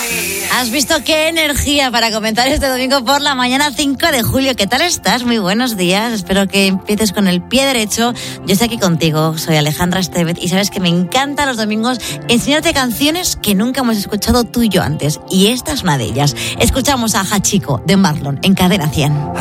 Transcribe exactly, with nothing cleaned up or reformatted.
Has visto qué energía para comentar este domingo por la mañana, cinco de julio. ¿Qué tal estás? Muy buenos días. Espero que empieces con el pie derecho. Yo estoy aquí contigo. Soy Alejandra Estevez y sabes que me encanta los domingos enseñarte canciones que nunca hemos escuchado tú y yo antes. Y esta es una de ellas. Escuchamos a Hachiko de Marlon en Cadena cien.